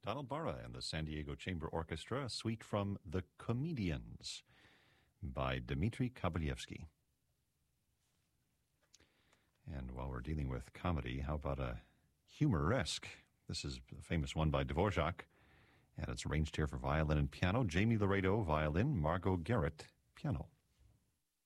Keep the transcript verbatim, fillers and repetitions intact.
Donald Barra and the San Diego Chamber Orchestra, a suite from The Comedians by Dmitri Kabalevsky. And while we're dealing with comedy, how about a humoresque? This is a famous one by Dvorak, and it's arranged here for violin and piano. Jamie Laredo, violin, Margot Garrett, piano.